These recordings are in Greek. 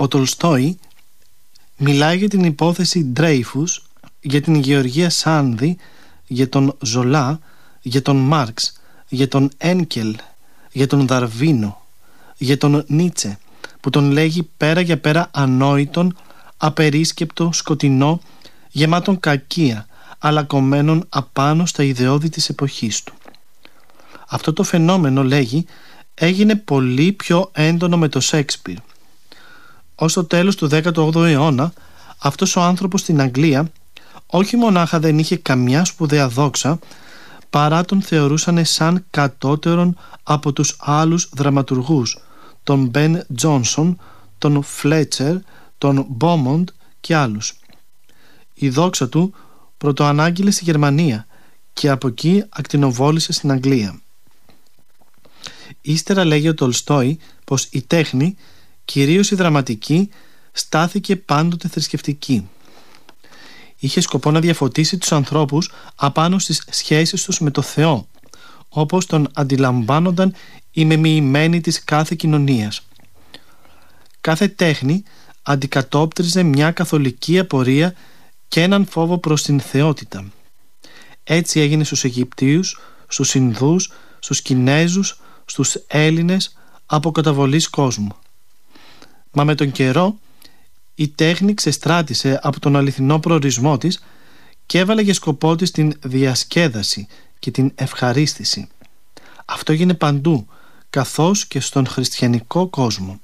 Ο Τολστόι μιλάει για την υπόθεση Ντρέιφους, για την Γεωργία Σάνδη, για τον Ζολά, για τον Μάρξ, για τον Ένκελ, για τον Δαρβίνο, για τον Νίτσε, που τον λέγει πέρα για πέρα ανόητον, απερίσκεπτο, σκοτεινό, γεμάτον κακία, αλλά κομμένον απάνω στα ιδεώδη της εποχής του. Αυτό το φαινόμενο, λέγει, έγινε πολύ πιο έντονο με το Σέξπιρ. Ως το τέλος του 18ου αιώνα, αυτός ο άνθρωπος στην Αγγλία όχι μονάχα δεν είχε καμιά σπουδαία δόξα, παρά τον θεωρούσαν σαν κατώτερον από τους άλλους δραματουργούς, τον Μπεν Τζόνσον, τον Φλέτσερ, τον Μπόμοντ και άλλους. Η δόξα του πρωτοανάγγειλε στη Γερμανία και από εκεί ακτινοβόλησε στην Αγγλία. Ύστερα λέγει ο Τολστόι πως η τέχνη, κυρίως η δραματική, στάθηκε πάντοτε θρησκευτική. Είχε σκοπό να διαφωτίσει τους ανθρώπους απάνω στις σχέσεις τους με το Θεό, όπως τον αντιλαμβάνονταν οι μεμοιημένοι της κάθε κοινωνίας. Κάθε τέχνη αντικατόπτριζε μια καθολική απορία και έναν φόβο προς την θεότητα. Έτσι έγινε στους Αιγυπτίους, στους Ινδούς, στους Κινέζους, στους Έλληνες από καταβολής κόσμου. Μα με τον καιρό η τέχνη ξεστράτησε από τον αληθινό προορισμό της και έβαλε για σκοπό της την διασκέδαση και την ευχαρίστηση. Αυτό έγινε παντού, καθώς και στον χριστιανικό κόσμο.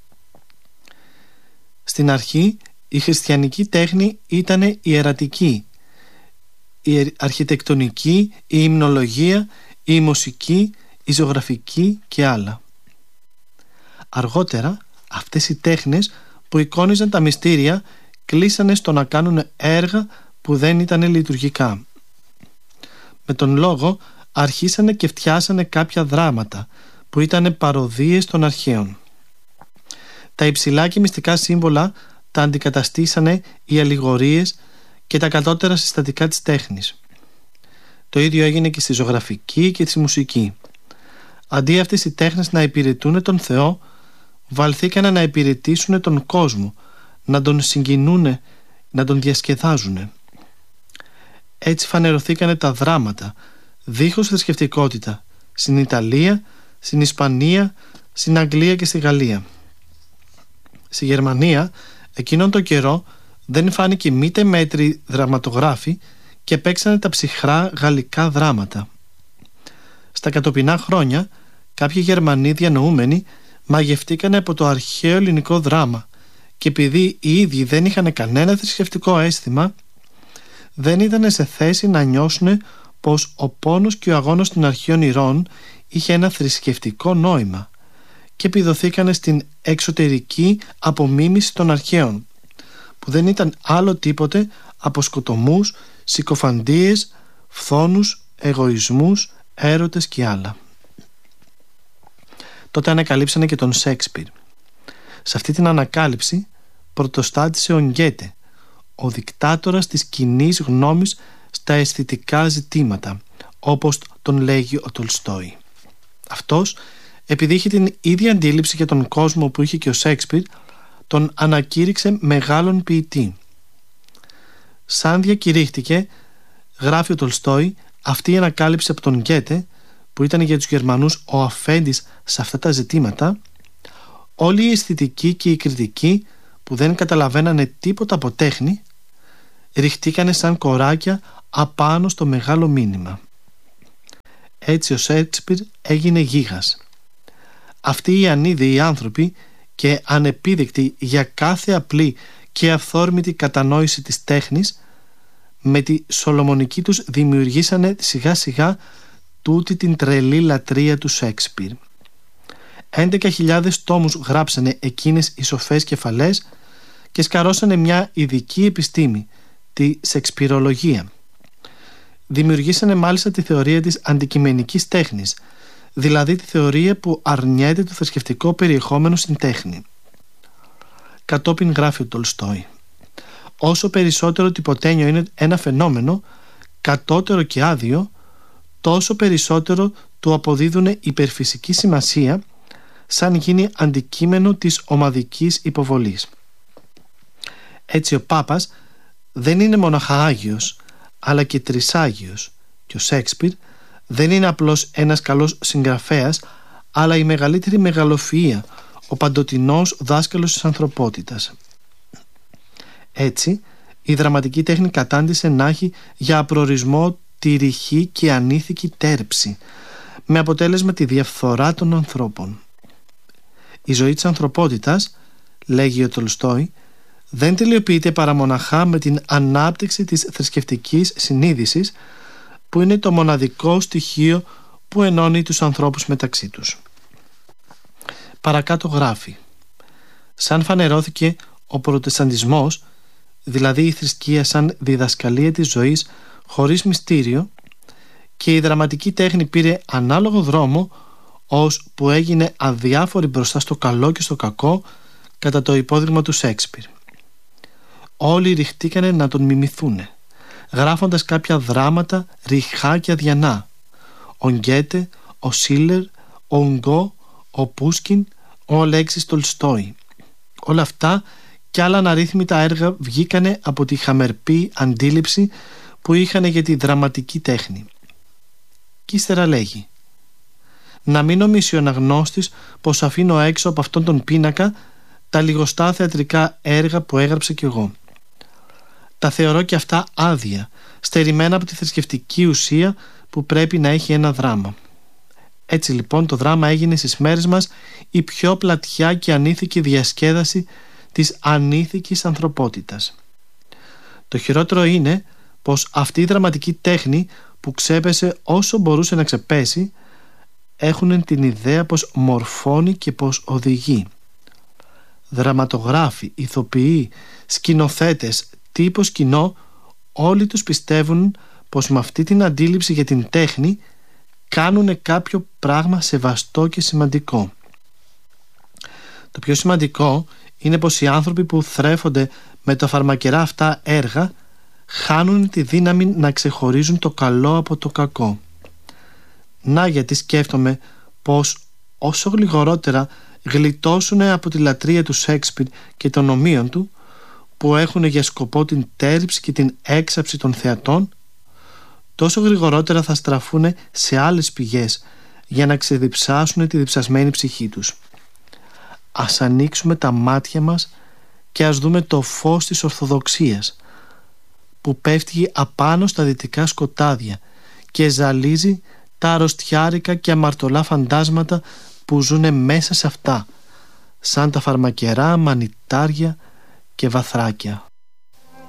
Στην αρχή η χριστιανική τέχνη ήταν ιερατική, η αρχιτεκτονική, η υμνολογία, η μουσική, η ζωγραφική και άλλα. Αργότερα αυτές οι τέχνες που εικόνιζαν τα μυστήρια κλείσανε στο να κάνουν έργα που δεν ήταν λειτουργικά. Με τον λόγο αρχίσανε και φτιάσανε κάποια δράματα που ήταν παροδίες των αρχαίων. Τα υψηλά και μυστικά σύμβολα τα αντικαταστήσανε οι αλληγορίες και τα κατώτερα συστατικά της τέχνης. Το ίδιο έγινε και στη ζωγραφική και στη μουσική. Αντί αυτές οι τέχνες να υπηρετούν τον Θεό, βαλθήκανε να υπηρετήσουν τον κόσμο, να τον συγκινούν, να τον διασκεδάζουν. Έτσι φανερωθήκανε τα δράματα, δίχως θρησκευτικότητα, στην Ιταλία, στην Ισπανία, στην Αγγλία και στη Γαλλία. Στη Γερμανία, εκείνον τον καιρό, δεν φάνηκε μήτε μέτροι δραματογράφοι και παίξανε τα ψυχρά γαλλικά δράματα. Στα κατοπινά χρόνια, κάποιοι Γερμανοί διανοούμενοι μαγευτήκανε από το αρχαίο ελληνικό δράμα και επειδή οι ίδιοι δεν είχαν κανένα θρησκευτικό αίσθημα, δεν ήταν σε θέση να νιώσουν πως ο πόνος και ο αγώνας των αρχαίων ηρώων είχε ένα θρησκευτικό νόημα και επιδοθήκανε στην εξωτερική απομίμηση των αρχαίων, που δεν ήταν άλλο τίποτε από σκοτωμούς, συκοφαντίες, φθόνους, εγωισμούς, έρωτες και άλλα. Τότε ανακαλύψανε και τον Σέξπιρ. Σε αυτή την ανακάλυψη πρωτοστάτησε ο Γκέτε, ο δικτάτορας της κοινής γνώμης στα αισθητικά ζητήματα, όπως τον λέγει ο Τολστόι. Αυτός, επειδή είχε την ίδια αντίληψη για τον κόσμο που είχε και ο Σέξπιρ, τον ανακήρυξε μεγάλον ποιητή. Σαν διακηρύχτηκε, γράφει ο Τολστόι, αυτή η ανακάλυψη από τον Γκέτε, που ήταν για τους Γερμανούς ο αφέντης σε αυτά τα ζητήματα, όλοι οι αισθητικοί και οι κριτικοί που δεν καταλαβαίνανε τίποτα από τέχνη, ριχτήκανε σαν κοράκια απάνω στο μεγάλο μήνυμα. Έτσι ο Σέξπιρ έγινε γίγας. Αυτοί οι ανίδεοι άνθρωποι και ανεπίδεκτοι για κάθε απλή και αυθόρμητη κατανόηση της τέχνης, με τη σολομονική τους δημιουργήσανε σιγά σιγά τούτη την τρελή λατρεία του Σέξπιρ. 11.000 τόμους γράψανε εκείνες οι σοφές κεφαλές και σκαρώσανε μια ειδική επιστήμη, τη σεξπιρολογία. Δημιουργήσανε μάλιστα τη θεωρία της αντικειμενικής τέχνης, δηλαδή τη θεωρία που αρνιέται το θρησκευτικό περιεχόμενο στην τέχνη. Κατόπιν γράφει ο Τολστόι: όσο περισσότερο τυποτένιο είναι ένα φαινόμενο, κατώτερο και άδειο, τόσο περισσότερο του αποδίδουν υπερφυσική σημασία, σαν γίνει αντικείμενο της ομαδικής υποβολής. Έτσι ο Πάπας δεν είναι μοναχα Άγιος, αλλά και τρισάγιος, και ο Σέξπιρ δεν είναι απλώς ένας καλός συγγραφέας, αλλά η μεγαλύτερη μεγαλοφυΐα, ο παντοτινός δάσκαλος της ανθρωπότητας. Έτσι, η δραματική τέχνη κατάντησε να έχει για προορισμό τη ρηχή και ανήθικη τέρψη, με αποτέλεσμα τη διαφθορά των ανθρώπων. Η ζωή της ανθρωπότητας, λέγει ο Τολστόι, δεν τελειοποιείται παρά μοναχά με την ανάπτυξη της θρησκευτικής συνείδησης, που είναι το μοναδικό στοιχείο που ενώνει τους ανθρώπους μεταξύ τους. Παρακάτω γράφει: σαν φανερώθηκε ο προτεσταντισμός, δηλαδή η θρησκεία σαν διδασκαλία της ζωής χωρίς μυστήριο, και η δραματική τέχνη πήρε ανάλογο δρόμο, ως που έγινε αδιάφορη μπροστά στο καλό και στο κακό κατά το υπόδειγμα του Σέξπιρ. Όλοι ριχτήκανε να τον μιμηθούνε, γράφοντας κάποια δράματα ρηχά και αδιανά. Ο Γκέτε, ο Σίλερ, ο Ουγγό, ο Πούσκιν, ο Αλέξης Τολστόι. Όλα αυτά και άλλα αναρρύθμιτα έργα βγήκανε από τη χαμερπή αντίληψη που είχαν για τη δραματική τέχνη. Κι ύστερα λέγει: να μην νομίσει ο αναγνώστης πως αφήνω έξω από αυτόν τον πίνακα τα λιγοστά θεατρικά έργα που έγραψα κι εγώ. Τα θεωρώ και αυτά άδεια, στερημένα από τη θρησκευτική ουσία που πρέπει να έχει ένα δράμα. Έτσι λοιπόν το δράμα έγινε στις μέρες μας η πιο πλατιά και ανήθικη διασκέδαση της ανήθικης ανθρωπότητας. Το χειρότερο είναι πως αυτή η δραματική τέχνη που ξέπεσε όσο μπορούσε να ξεπέσει, έχουν την ιδέα πως μορφώνει και πως οδηγεί. Δραματογράφοι, ηθοποιοί, σκηνοθέτες, τύπος κοινό, όλοι τους πιστεύουν πως με αυτή την αντίληψη για την τέχνη κάνουν κάποιο πράγμα σεβαστό και σημαντικό. Το πιο σημαντικό είναι πως οι άνθρωποι που θρέφονται με τα φαρμακερά αυτά έργα χάνουν τη δύναμη να ξεχωρίζουν το καλό από το κακό. Να γιατί σκέφτομαι πως όσο γλυγορότερα γλιτώσουν από τη λατρεία του Σέξπιρ και των ομοίων του, που έχουν για σκοπό την τέρψη και την έξαψη των θεατών, τόσο γρηγορότερα θα στραφούν σε άλλες πηγές για να ξεδιψάσουν τη διψασμένη ψυχή τους. Ας ανοίξουμε τα μάτια μας και ας δούμε το φως της Ορθοδοξίας που πέφτει απάνω στα δυτικά σκοτάδια και ζαλίζει τα αρρωστιάρικα και αμαρτωλά φαντάσματα που ζουνε μέσα σε αυτά, σαν τα φαρμακερά μανιτάρια και βαθράκια.